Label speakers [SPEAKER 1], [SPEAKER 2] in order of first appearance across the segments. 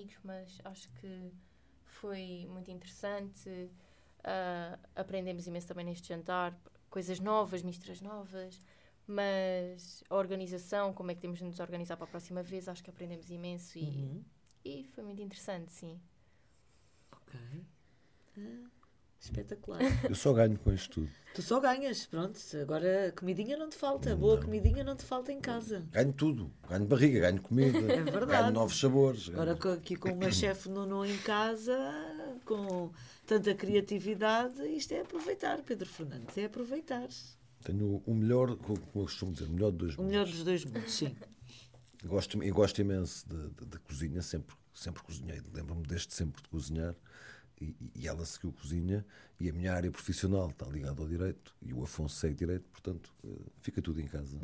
[SPEAKER 1] amigos, mas acho que foi muito interessante. Aprendemos imenso também neste jantar, coisas novas, misturas novas, mas a organização, como é que temos de nos organizar para a próxima vez, acho que aprendemos imenso e foi muito interessante, sim.
[SPEAKER 2] Ok. Espetacular.
[SPEAKER 3] Eu só ganho com isto tudo.
[SPEAKER 2] Tu só ganhas, pronto. Agora a comidinha não te falta. Boa comidinha não te falta em casa.
[SPEAKER 3] Ganho tudo. Ganho barriga, ganho comida.
[SPEAKER 2] É verdade.
[SPEAKER 3] Ganho novos sabores.
[SPEAKER 2] Agora aqui com uma chefe Nuno em casa, com tanta criatividade, isto é aproveitar, Pedro Fernandes, é aproveitar.
[SPEAKER 3] Tenho o melhor, como eu costumo dizer, o melhor de dois mundos.
[SPEAKER 2] O melhor dos dois mundos, sim.
[SPEAKER 3] Eu gosto imenso de cozinha, sempre cozinhei. Lembro-me desde sempre de cozinhar. E ela seguiu cozinha e a minha área profissional está ligada ao direito e o Afonso segue direito, portanto fica tudo em casa.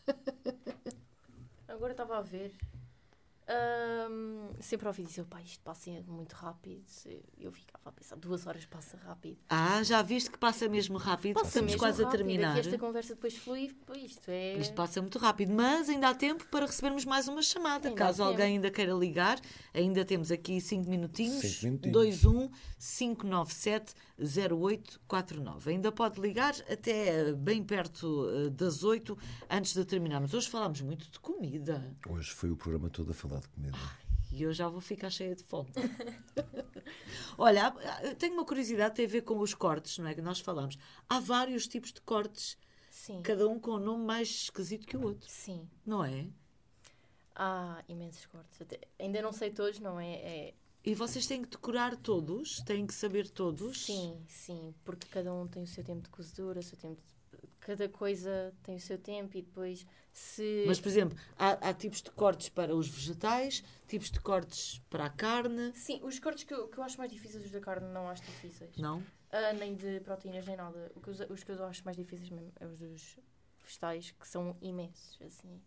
[SPEAKER 1] Agora estava a ver, sempre ouvi dizer, pá, isto passa muito rápido. Eu ficava a pensar, 2 horas passa rápido.
[SPEAKER 2] Já viste que passa mesmo rápido?
[SPEAKER 1] Passa
[SPEAKER 2] Estamos
[SPEAKER 1] mesmo
[SPEAKER 2] quase
[SPEAKER 1] rápido.
[SPEAKER 2] a terminar.
[SPEAKER 1] Aqui esta conversa depois flui, isto
[SPEAKER 2] passa muito rápido, mas ainda há tempo para recebermos mais uma chamada.
[SPEAKER 1] Ainda
[SPEAKER 2] Caso
[SPEAKER 1] há
[SPEAKER 2] alguém
[SPEAKER 1] tempo.
[SPEAKER 2] ainda queira ligar, ainda temos aqui 5 minutinhos.
[SPEAKER 3] 5 minutinhos.
[SPEAKER 2] 21 597 0849. Ainda pode ligar até bem perto das 8 antes de terminarmos. Hoje falámos muito de comida.
[SPEAKER 3] Hoje foi o programa todo a falar de comida.
[SPEAKER 2] E eu já vou ficar cheia de fome. Olha, tenho uma curiosidade, tem a ver com os cortes, não é? Que nós falamos. Há vários tipos de cortes,
[SPEAKER 1] Sim.
[SPEAKER 2] cada um com um nome mais esquisito que o outro.
[SPEAKER 1] Sim.
[SPEAKER 2] Não é?
[SPEAKER 1] Há imensos cortes. Ainda não sei todos, não é?
[SPEAKER 2] E vocês têm que decorar todos? Têm que saber todos?
[SPEAKER 1] Sim. Porque cada um tem o seu tempo de cozedura, o seu tempo de... Cada coisa tem o seu tempo e depois se...
[SPEAKER 2] Mas, por exemplo, há tipos de cortes para os vegetais, tipos de cortes para a carne.
[SPEAKER 1] Sim, os cortes que eu acho mais difíceis, os da carne, não acho difíceis.
[SPEAKER 2] Não?
[SPEAKER 1] Nem de proteínas, nem nada. Os que eu acho mais difíceis mesmo é os dos vegetais, que são imensos, assim.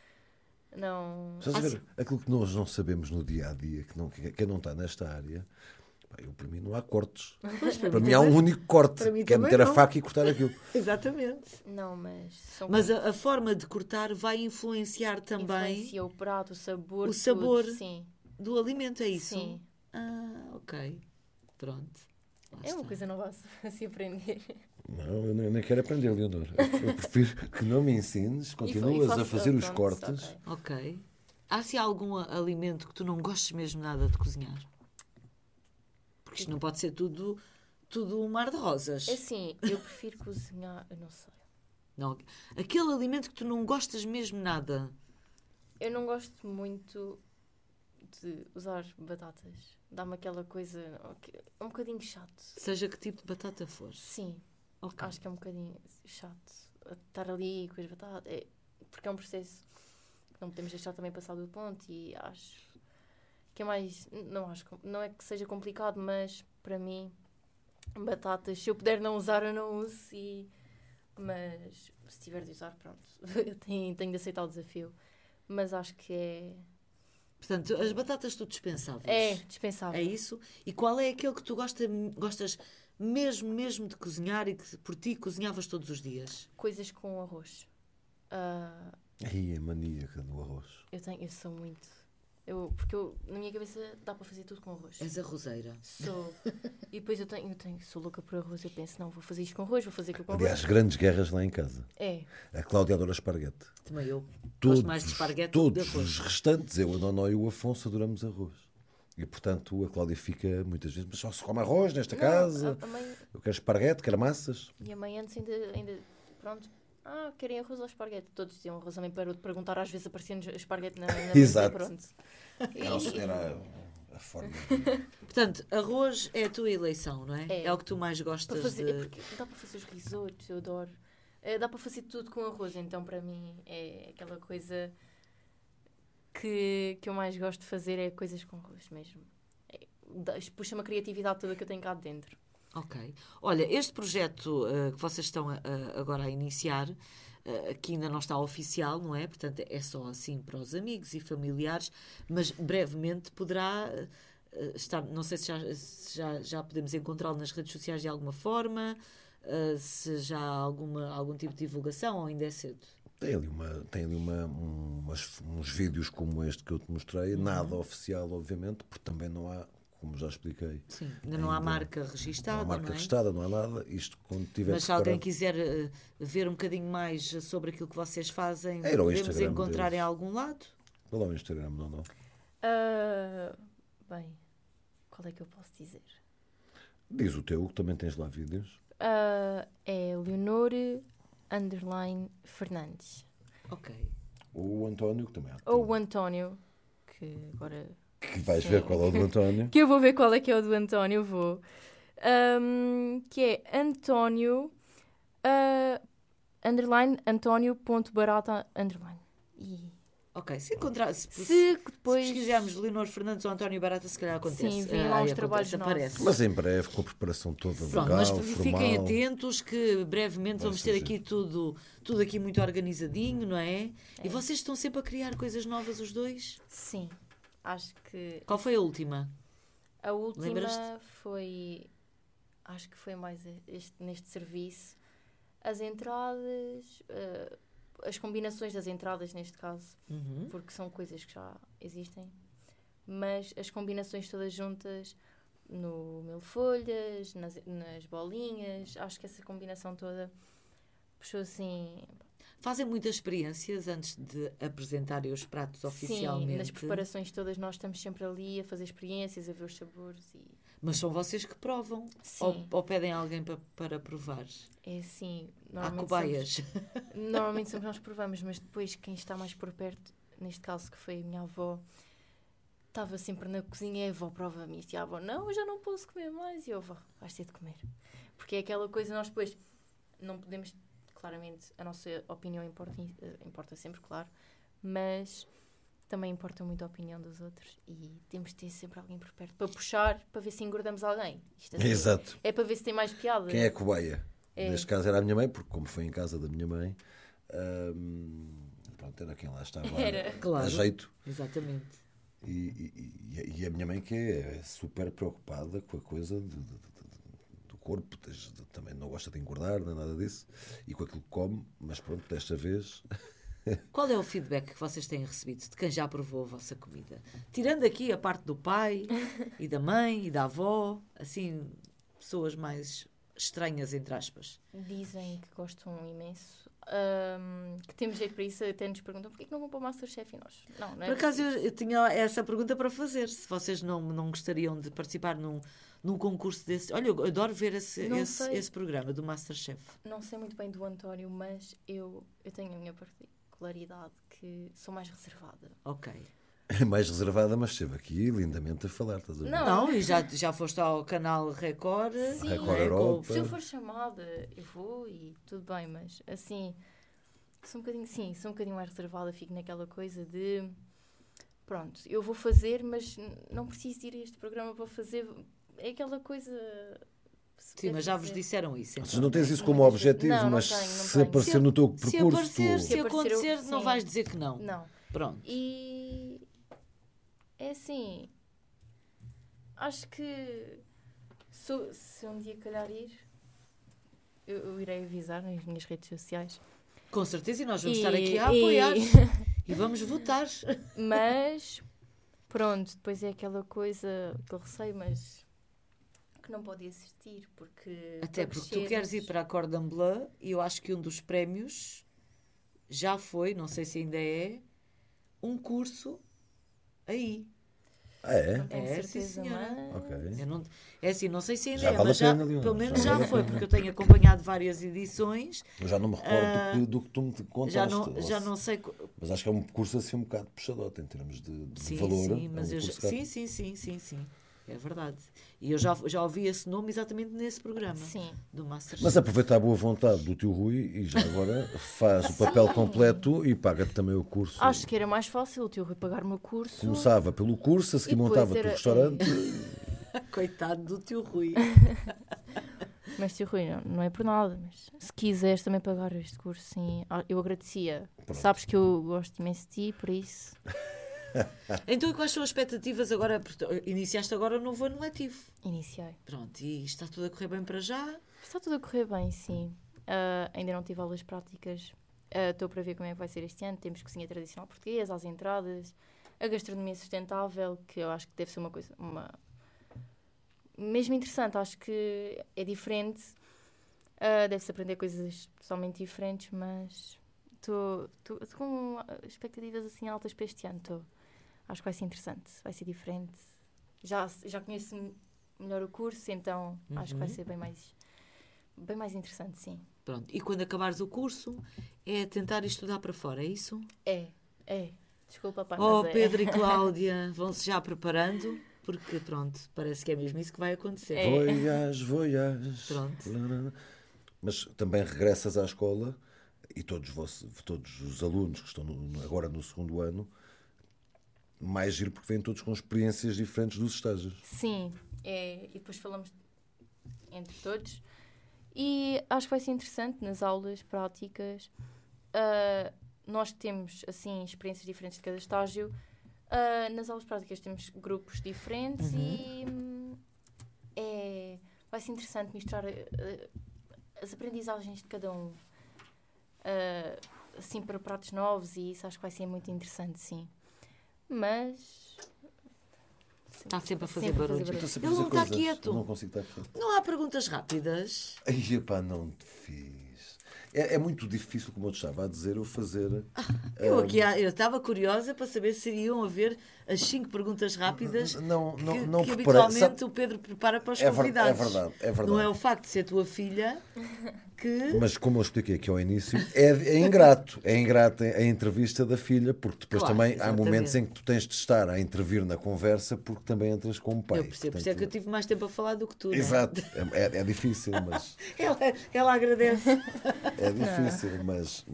[SPEAKER 1] Não...
[SPEAKER 3] Estás a ver aquilo que nós não sabemos no dia-a-dia, quem não está nesta área... Para mim não há cortes. Para mim há um único corte, que é meter a faca e cortar aquilo.
[SPEAKER 2] Exatamente.
[SPEAKER 1] Não, mas...
[SPEAKER 2] Mas a forma de cortar vai influenciar também...
[SPEAKER 1] Influencia o prato, o sabor...
[SPEAKER 2] O sabor
[SPEAKER 1] sim.
[SPEAKER 2] do alimento, é isso?
[SPEAKER 1] Sim.
[SPEAKER 2] Ok. Pronto.
[SPEAKER 1] É uma coisa nova a se aprender.
[SPEAKER 3] Não, eu nem quero aprender, Leonor. Eu prefiro que não me ensines, continuas a fazer os cortes.
[SPEAKER 2] Ok. Há se algum alimento que tu não gostes mesmo nada de cozinhar? Porque isto não pode ser tudo um mar de rosas.
[SPEAKER 1] É assim, eu prefiro cozinhar... Eu não sei.
[SPEAKER 2] Não, aquele alimento que tu não gostas mesmo nada.
[SPEAKER 1] Eu não gosto muito de usar batatas. Dá-me aquela coisa... É um bocadinho chato.
[SPEAKER 2] Seja que tipo de batata for.
[SPEAKER 1] Sim.
[SPEAKER 2] Okay.
[SPEAKER 1] Acho que é um bocadinho chato. Estar ali com as batatas. Porque é um processo que não podemos deixar também passar do ponto. E acho... que é mais... Não é que seja complicado, mas para mim, batatas, se eu puder não usar, eu não uso. Mas se tiver de usar, pronto. Eu tenho de aceitar o desafio. Mas acho que é...
[SPEAKER 2] Portanto, as batatas tu dispensavas?
[SPEAKER 1] É, dispensável.
[SPEAKER 2] É isso? E qual é aquele que tu gostas mesmo de cozinhar e que por ti cozinhavas todos os dias?
[SPEAKER 1] Coisas com arroz.
[SPEAKER 3] Aí é maníaca do arroz.
[SPEAKER 1] Eu sou muito... Porque na minha cabeça dá para fazer tudo com arroz.
[SPEAKER 2] És arrozeira.
[SPEAKER 1] Sou. E depois eu sou louca por arroz. Eu penso, não, vou fazer isto com arroz, vou fazer aquilo com arroz.
[SPEAKER 3] Aliás, grandes guerras lá em casa.
[SPEAKER 1] É.
[SPEAKER 3] A Cláudia adora esparguete.
[SPEAKER 2] Também eu. Gosto mais de esparguete do que de
[SPEAKER 3] Todos
[SPEAKER 2] arroz.
[SPEAKER 3] os restantes, eu, a Nonó e o Afonso, adoramos arroz. E, portanto, a Cláudia fica muitas vezes, mas só se come arroz nesta casa.
[SPEAKER 1] A mãe...
[SPEAKER 3] Eu quero esparguete, quero massas.
[SPEAKER 1] E a mãe antes ainda pronto... querem arroz ou esparguete? Todos diziam arroz. A mãe parou de perguntar, às vezes aparecia-nos esparguete na mesa.
[SPEAKER 3] Exato.
[SPEAKER 1] Pronto.
[SPEAKER 3] Era a forma.
[SPEAKER 2] Portanto, arroz é a tua eleição, não é?
[SPEAKER 1] É.
[SPEAKER 2] É o que tu mais gostas
[SPEAKER 1] Para fazer,
[SPEAKER 2] de...
[SPEAKER 1] porque dá para fazer os risotos, eu adoro. Dá para fazer tudo com arroz, então para mim é aquela coisa que eu mais gosto de fazer, é coisas com arroz mesmo. Puxa-me a criatividade toda que eu tenho cá dentro.
[SPEAKER 2] Ok. Olha, este projeto que vocês estão agora a iniciar, que ainda não está oficial, não é? Portanto, é só assim para os amigos e familiares, mas brevemente poderá estar, não sei se já podemos encontrá-lo nas redes sociais de alguma forma, se já há algum tipo de divulgação ou ainda é cedo?
[SPEAKER 3] Tem ali uns vídeos como este que eu te mostrei, nada oficial, obviamente, porque também não há, como já expliquei.
[SPEAKER 2] Sim, ainda não há marca registada,
[SPEAKER 3] Não há marca
[SPEAKER 2] não é?
[SPEAKER 3] registada, não há nada. Isto quando tiver
[SPEAKER 2] Mas se alguém
[SPEAKER 3] preparado-
[SPEAKER 2] quiser ver um bocadinho mais sobre aquilo que vocês fazem,
[SPEAKER 3] Era o
[SPEAKER 2] podemos
[SPEAKER 3] Instagram
[SPEAKER 2] encontrar
[SPEAKER 3] deles.
[SPEAKER 2] em algum lado?
[SPEAKER 3] Vê lá o Instagram, não.
[SPEAKER 1] Bem, qual é que eu posso dizer?
[SPEAKER 3] Diz o teu, que também tens lá vídeos.
[SPEAKER 1] É Leonor_Fernandes.
[SPEAKER 2] Ok.
[SPEAKER 3] O António, que também há.
[SPEAKER 1] Ou o António, que agora...
[SPEAKER 3] Que vais
[SPEAKER 1] Sim.
[SPEAKER 3] ver qual é o do António.
[SPEAKER 1] Que eu vou ver qual é que é o do António, vou. Que é António, António.barata, E
[SPEAKER 2] Ok, se encontrar,
[SPEAKER 1] se
[SPEAKER 2] se
[SPEAKER 1] depois...
[SPEAKER 2] pesquisarmos Leonor Fernandes ou António Barata, se calhar acontece.
[SPEAKER 1] Sim, vêm lá uns
[SPEAKER 2] Aí
[SPEAKER 1] trabalhos
[SPEAKER 2] acontece,
[SPEAKER 1] nossos.
[SPEAKER 2] aparece.
[SPEAKER 3] Mas em breve, com a preparação toda
[SPEAKER 2] Pronto,
[SPEAKER 3] legal,
[SPEAKER 2] mas
[SPEAKER 3] formal.
[SPEAKER 2] fiquem atentos que brevemente
[SPEAKER 3] Vai
[SPEAKER 2] vamos ter
[SPEAKER 3] surgir.
[SPEAKER 2] aqui tudo aqui muito organizadinho, não é? E vocês estão sempre a criar coisas novas, os dois?
[SPEAKER 1] Sim, acho que...
[SPEAKER 2] Qual foi a última?
[SPEAKER 1] A última
[SPEAKER 2] Lembras-te?
[SPEAKER 1] foi... Acho que foi mais neste serviço. As entradas... as combinações das entradas, neste caso.
[SPEAKER 2] Uhum.
[SPEAKER 1] Porque são coisas que já existem. Mas as combinações todas juntas no mil folhas, nas bolinhas, acho que essa combinação toda puxou assim...
[SPEAKER 2] Fazem muitas experiências antes de apresentarem os pratos oficialmente.
[SPEAKER 1] Sim, nas preparações todas nós estamos sempre ali a fazer experiências, a ver os sabores e...
[SPEAKER 2] Mas são vocês que provam?
[SPEAKER 1] Sim.
[SPEAKER 2] Ou pedem alguém para provar?
[SPEAKER 1] É assim,
[SPEAKER 2] Há cobaias.
[SPEAKER 1] Normalmente somos nós que provamos, mas depois quem está mais por perto, neste caso que foi a minha avó, estava sempre na cozinha e a avó prova-me isto. E a avó, não, eu já não posso comer mais. E eu, avó, vais ter de comer. Porque é aquela coisa, nós depois não podemos, claramente, a nossa opinião importa sempre, claro, mas também importa muito a opinião dos outros e temos de ter sempre alguém por perto para puxar, para ver se engordamos alguém. Isto assim,
[SPEAKER 3] Exato.
[SPEAKER 1] é para ver se tem mais piada.
[SPEAKER 3] Quem é a cobaia?
[SPEAKER 1] É.
[SPEAKER 3] Neste caso era a minha mãe, porque como foi em casa da minha mãe, pronto, era quem lá estava
[SPEAKER 1] Era.
[SPEAKER 2] Claro.
[SPEAKER 3] a jeito.
[SPEAKER 2] Exatamente.
[SPEAKER 3] E a minha mãe que é super preocupada com a coisa do corpo, também não gosta de engordar, nem nada disso, e com aquilo que come, mas pronto, desta vez...
[SPEAKER 2] Qual é o feedback que vocês têm recebido de quem já provou a vossa comida? Tirando aqui a parte do pai e da mãe e da avó, assim, pessoas mais estranhas, entre aspas.
[SPEAKER 1] Dizem que gostam imenso. Que temos jeito para isso, até nos perguntam porquê que não vão para o Masterchef e nós. Não é
[SPEAKER 2] Por acaso
[SPEAKER 1] preciso.
[SPEAKER 2] eu tinha essa pergunta para fazer, se vocês não gostariam de participar num concurso desse. Olha, eu adoro ver
[SPEAKER 1] Não sei.
[SPEAKER 2] esse programa do Masterchef.
[SPEAKER 1] Não sei muito bem do António, mas eu tenho a minha particularidade que sou mais reservada.
[SPEAKER 2] Ok.
[SPEAKER 3] É mais reservada, mas esteve aqui lindamente a falar, estás a ver?
[SPEAKER 1] Não.
[SPEAKER 2] Não, e já foste ao canal Record.
[SPEAKER 1] Sim,
[SPEAKER 3] Record
[SPEAKER 2] é,
[SPEAKER 3] Europa.
[SPEAKER 1] se eu for chamada, eu vou e tudo bem, mas assim, sou um bocadinho mais reservada, fico naquela coisa de pronto, eu vou fazer, mas não preciso ir a este programa para fazer. É aquela coisa.
[SPEAKER 2] Sim, mas já vos disseram isso.
[SPEAKER 3] Vocês
[SPEAKER 2] Então.
[SPEAKER 3] não tens isso como
[SPEAKER 1] Muitas
[SPEAKER 3] objetivo,
[SPEAKER 1] vezes. Não
[SPEAKER 3] mas
[SPEAKER 1] tenho, não
[SPEAKER 3] se
[SPEAKER 1] tenho.
[SPEAKER 3] aparecer no teu
[SPEAKER 2] Se
[SPEAKER 3] percurso,
[SPEAKER 2] aparecer,
[SPEAKER 3] tu...
[SPEAKER 2] se acontecer, não
[SPEAKER 1] sim.
[SPEAKER 2] vais dizer que não.
[SPEAKER 1] Não.
[SPEAKER 2] Pronto.
[SPEAKER 1] E é assim, acho que se um dia calhar ir, eu irei avisar nas minhas redes sociais.
[SPEAKER 2] Com certeza, e nós vamos
[SPEAKER 1] E-
[SPEAKER 2] estar aqui a
[SPEAKER 1] e-
[SPEAKER 2] apoiar. E vamos votar.
[SPEAKER 1] Mas pronto, depois é aquela coisa, aquele receio, mas que não pode existir, porque
[SPEAKER 2] Até
[SPEAKER 1] para
[SPEAKER 2] porque tu
[SPEAKER 1] crescermos-
[SPEAKER 2] queres ir para a Cordon Bleu e eu acho que um dos prémios já foi, não sei se ainda é, um curso aí.
[SPEAKER 3] Ah, é?
[SPEAKER 1] Não tenho
[SPEAKER 2] É, sim,
[SPEAKER 1] certeza,
[SPEAKER 2] senhora.
[SPEAKER 1] mas...
[SPEAKER 3] Ok.
[SPEAKER 2] Eu não, é assim, não sei se ainda
[SPEAKER 3] Já
[SPEAKER 2] é,
[SPEAKER 3] vale
[SPEAKER 2] mas
[SPEAKER 3] a
[SPEAKER 2] já,
[SPEAKER 3] pena, Leonor,
[SPEAKER 2] pelo menos
[SPEAKER 3] já
[SPEAKER 2] já
[SPEAKER 3] vale a
[SPEAKER 2] foi,
[SPEAKER 3] pena.
[SPEAKER 2] porque eu tenho acompanhado várias edições.
[SPEAKER 3] Eu já não me recordo do que tu me contaste.
[SPEAKER 2] Já não sei.
[SPEAKER 3] Mas acho que é um curso assim um bocado puxadote em termos de
[SPEAKER 2] Sim,
[SPEAKER 3] valor.
[SPEAKER 2] sim, mas
[SPEAKER 3] é um
[SPEAKER 2] eu
[SPEAKER 3] curso caro.
[SPEAKER 2] sim. É verdade. E eu já ouvi esse nome exatamente nesse programa
[SPEAKER 1] Sim.
[SPEAKER 2] do Masterchef.
[SPEAKER 3] Mas aproveita a boa vontade do tio Rui e já agora faz o papel completo e paga-te também o curso.
[SPEAKER 1] Acho que era mais fácil o tio Rui pagar o meu curso.
[SPEAKER 3] Começava pelo curso, a seguir
[SPEAKER 1] E depois
[SPEAKER 3] montava-te o
[SPEAKER 1] era-
[SPEAKER 3] restaurante.
[SPEAKER 2] Coitado do tio Rui.
[SPEAKER 1] Mas tio Rui, não é por nada, mas se quiseres também pagar este curso, sim, eu agradecia.
[SPEAKER 3] Pronto.
[SPEAKER 1] Sabes que eu gosto imenso de ti, por isso.
[SPEAKER 2] Então, e quais são as expectativas agora? Porque iniciaste agora um novo ano letivo.
[SPEAKER 1] Iniciei.
[SPEAKER 2] Pronto, e está tudo a correr bem para já?
[SPEAKER 1] Está tudo a correr bem, sim. Ainda não tive aulas práticas Estou para ver como é que vai ser este ano. Temos cozinha tradicional portuguesa, as entradas, a gastronomia sustentável, que eu acho que deve ser uma coisa mesmo interessante. Acho que é diferente. Deve-se aprender coisas totalmente diferentes, mas estou com expectativas assim altas para este ano. Acho que vai ser interessante, vai ser diferente. Já conheço melhor o curso, então acho que vai ser bem mais interessante, sim.
[SPEAKER 2] Pronto. E quando acabares o curso, é tentar estudar para fora, é isso?
[SPEAKER 1] É. Desculpa, pai,
[SPEAKER 2] Oh,
[SPEAKER 1] mas
[SPEAKER 2] Pedro e Cláudia, vão-se já preparando, porque pronto, parece que é mesmo isso que vai acontecer.
[SPEAKER 3] Voyage.
[SPEAKER 2] Pronto.
[SPEAKER 3] Mas também regressas à escola e todos os alunos que estão agora no segundo ano, mais giro porque vêm todos com experiências diferentes dos estágios.
[SPEAKER 1] Sim, e depois falamos entre todos. E acho que vai ser interessante nas aulas práticas. Nós temos, assim, experiências diferentes de cada estágio. Nas aulas práticas temos grupos diferentes e vai ser interessante misturar as aprendizagens de cada um. Assim, para pratos novos, e isso acho que vai ser muito interessante, sim. Mas...
[SPEAKER 2] Está sempre a fazer barulho.
[SPEAKER 3] Ele
[SPEAKER 2] não está quieto.
[SPEAKER 3] Não consigo estar quieto.
[SPEAKER 2] Não há perguntas rápidas.
[SPEAKER 3] Ai, epá, não te fiz. É muito difícil, como eu te estava a dizer, eu fazer...
[SPEAKER 2] Eu estava curiosa para saber se iriam haver as 5 perguntas rápidas que habitualmente o Pedro prepara para os convidados.
[SPEAKER 3] É verdade.
[SPEAKER 2] Não é o facto de ser tua filha que...
[SPEAKER 3] Mas como eu expliquei aqui ao início, é ingrato. É ingrato a entrevista da filha, porque depois também há momentos em que tu tens de estar a intervir na conversa, porque também entras como pai.
[SPEAKER 2] Eu percebo, por isso é que eu tive mais tempo a falar do que tu.
[SPEAKER 3] Exato. É difícil, mas...
[SPEAKER 2] Ela agradece.
[SPEAKER 3] É difícil,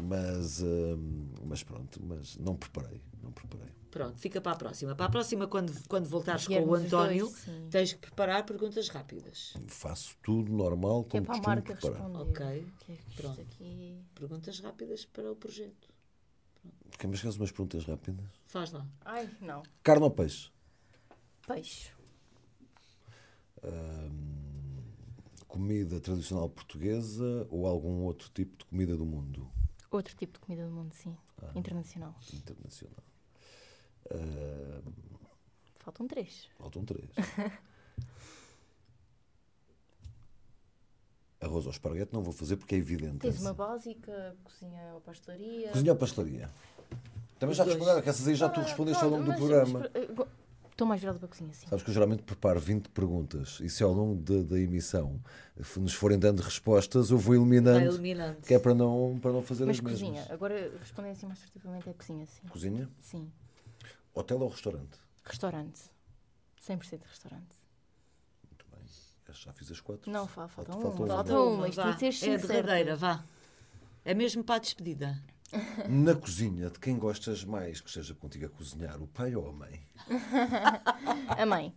[SPEAKER 3] mas pronto, mas não preparei.
[SPEAKER 2] Pronto, fica para a próxima. Para a próxima, quando voltares com
[SPEAKER 1] Viermos
[SPEAKER 2] o António,
[SPEAKER 1] os dois,
[SPEAKER 2] tens que preparar perguntas rápidas.
[SPEAKER 3] Faço tudo normal,
[SPEAKER 1] Que é
[SPEAKER 3] como
[SPEAKER 1] para a
[SPEAKER 3] costumo
[SPEAKER 1] marca
[SPEAKER 3] preparar.
[SPEAKER 1] responder.
[SPEAKER 2] Ok,
[SPEAKER 1] Que é que isto
[SPEAKER 2] pronto.
[SPEAKER 1] aqui...
[SPEAKER 2] Perguntas rápidas para o projeto.
[SPEAKER 3] Porque mas queres umas perguntas rápidas?
[SPEAKER 2] Faz lá.
[SPEAKER 1] Ai, não.
[SPEAKER 3] Carne ou peixe?
[SPEAKER 1] Peixe.
[SPEAKER 3] Comida tradicional portuguesa ou algum outro tipo de comida do mundo?
[SPEAKER 1] Outro tipo de comida do mundo, sim. Internacional.
[SPEAKER 3] Internacional.
[SPEAKER 1] Faltam 3.
[SPEAKER 3] Faltam 3. Arroz ou esparguete não vou fazer porque é evidente.
[SPEAKER 1] Tens uma básica, cozinha ou pastelaria.
[SPEAKER 3] Cozinha ou pastelaria? Também já responderam, que essas aí já tu respondeste ao longo do programa.
[SPEAKER 1] Estou mais virada para a cozinha, sim.
[SPEAKER 3] Sabes que eu geralmente preparo 20 perguntas e se ao longo da emissão nos forem dando respostas, eu vou eliminando. Que é para não fazer
[SPEAKER 1] Mas
[SPEAKER 3] as mesmas.
[SPEAKER 1] cozinha, agora respondendo assim mais assertivamente, é cozinha, sim.
[SPEAKER 3] Cozinha?
[SPEAKER 1] Sim.
[SPEAKER 3] Hotel ou restaurante?
[SPEAKER 1] Restaurante. 100% restaurante.
[SPEAKER 3] Muito bem. Já fiz as 4.
[SPEAKER 1] Não, falta
[SPEAKER 3] uma.
[SPEAKER 1] Falta uma. Isto tem de ser
[SPEAKER 2] É a
[SPEAKER 1] sincero.
[SPEAKER 2] derradeira, vá. É mesmo para a despedida.
[SPEAKER 3] Na cozinha, de quem gostas mais que esteja contigo a cozinhar, o pai ou a mãe?
[SPEAKER 1] A mãe.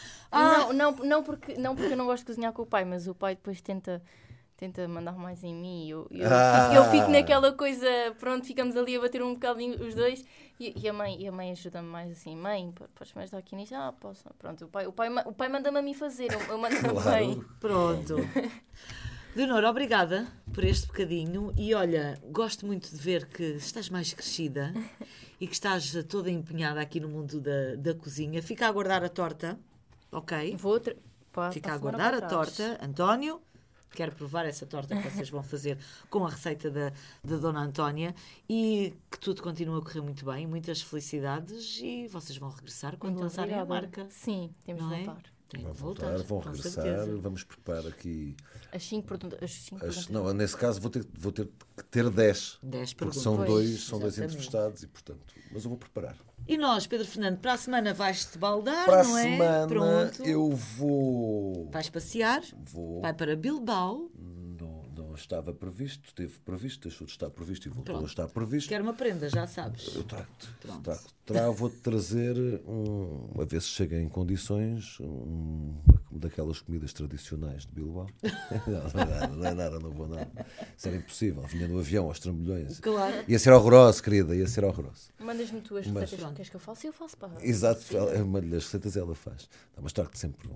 [SPEAKER 1] Não porque eu não gosto de cozinhar com o pai, mas o pai depois tenta mandar mais em mim. Eu fico naquela coisa, pronto, ficamos ali a bater um bocadinho os dois. E a mãe ajuda-me mais assim. Mãe, podes me ajudar aqui nisto? Posso. Pronto, o pai manda-me a mim fazer, eu mando também.
[SPEAKER 2] Pronto. Leonor, obrigada por este bocadinho e olha, gosto muito de ver que estás mais crescida e que estás toda empenhada aqui no mundo da cozinha. Fica a aguardar a torta, ok? Fica a aguardar a torta. António, quero provar essa torta que vocês vão fazer com a receita da Dona Antónia e que tudo continue a correr muito bem, muitas felicidades e vocês vão regressar quando lançarem a marca.
[SPEAKER 1] Sim, temos de voltar.
[SPEAKER 3] Vão regressar, vamos preparar aqui
[SPEAKER 1] as 5 perguntas.
[SPEAKER 3] Não, nesse caso vou ter que ter 10.
[SPEAKER 2] 10
[SPEAKER 3] porque
[SPEAKER 2] perguntas.
[SPEAKER 3] São dois entrevistados e portanto, mas eu vou preparar.
[SPEAKER 2] E nós, Pedro Fernando, para a semana vais-te baldar,
[SPEAKER 3] para
[SPEAKER 2] não é?
[SPEAKER 3] Para a semana
[SPEAKER 2] pronto.
[SPEAKER 3] Eu vou...
[SPEAKER 2] Vais passear?
[SPEAKER 3] Vou.
[SPEAKER 2] Vai para Bilbao?
[SPEAKER 3] Não estava previsto, esteve previsto, deixou de estar previsto e voltou a estar previsto.
[SPEAKER 2] Quero uma prenda, já sabes.
[SPEAKER 3] Eu trago-te. Vou-te trazer a ver se chega em condições daquelas comidas tradicionais de Bilbao. Não é nada, não vou nada. Isso era impossível. Vinha no avião aos trambolhões.
[SPEAKER 2] Claro.
[SPEAKER 3] Ia ser horroroso, querida, ia ser horroroso.
[SPEAKER 1] Mandas-me tu as receitas que queres que eu faça e eu faço para.
[SPEAKER 3] Exato, uma das receitas ela faz. Mas trago-te sempre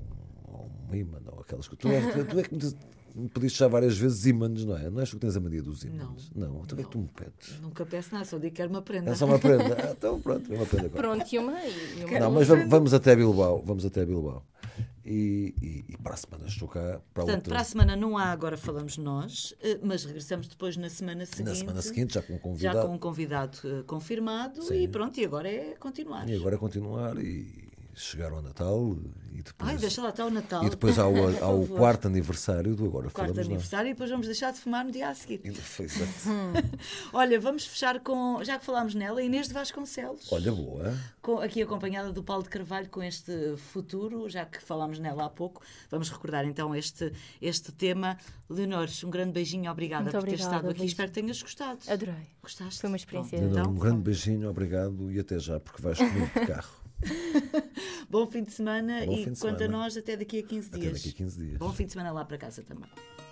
[SPEAKER 3] ou um ímã, ou aquelas coisas. Tu é que me pediste já várias vezes ímãs, não é? Não és tu que tens a mania dos ímãs? Não. Então o que é que tu me pedes?
[SPEAKER 2] Nunca peço nada, só digo que quero uma prenda.
[SPEAKER 3] É só uma prenda. Então pronto, é uma prenda agora.
[SPEAKER 1] Pronto, e uma.
[SPEAKER 3] Não, mas vamos até Bilbao. Vamos até Bilbao. E para a semana estou cá.
[SPEAKER 2] Portanto, para a semana não há, agora falamos nós, mas regressamos depois na semana seguinte.
[SPEAKER 3] Na semana seguinte, já com um convidado.
[SPEAKER 2] Já com um convidado confirmado.
[SPEAKER 3] Sim.
[SPEAKER 2] E pronto, e agora é continuar.
[SPEAKER 3] E agora é continuar e chegar ao Natal e depois...
[SPEAKER 2] Ai, deixa lá estar o Natal.
[SPEAKER 3] E depois ao quarto aniversário do Agora
[SPEAKER 2] quarto
[SPEAKER 3] Falamos
[SPEAKER 2] aniversário e depois vamos deixar de fumar no dia a seguir.
[SPEAKER 3] Exato.
[SPEAKER 2] Olha, vamos fechar com, já que falámos nela, Inês de Vasconcelos.
[SPEAKER 3] Olha, boa.
[SPEAKER 2] Aqui acompanhada do Paulo de Carvalho com este futuro, já que falámos nela há pouco. Vamos recordar então este tema. Leonor, um grande beijinho, obrigada
[SPEAKER 1] Muito
[SPEAKER 2] por ter
[SPEAKER 1] obrigada,
[SPEAKER 2] estado aqui.
[SPEAKER 1] beijo.
[SPEAKER 2] Espero que tenhas gostado.
[SPEAKER 1] Adorei.
[SPEAKER 2] Gostaste?
[SPEAKER 1] Foi uma experiência.
[SPEAKER 2] Bom,
[SPEAKER 3] Leonor,
[SPEAKER 2] então,
[SPEAKER 3] um grande beijinho, obrigado e até já, porque vais comigo de carro.
[SPEAKER 2] Bom fim de semana
[SPEAKER 3] Bom
[SPEAKER 2] e
[SPEAKER 3] fim de
[SPEAKER 2] quanto a
[SPEAKER 3] semana.
[SPEAKER 2] nós, até daqui a 15 dias.
[SPEAKER 3] Até daqui a 15 dias.
[SPEAKER 2] Bom fim de semana lá para casa também.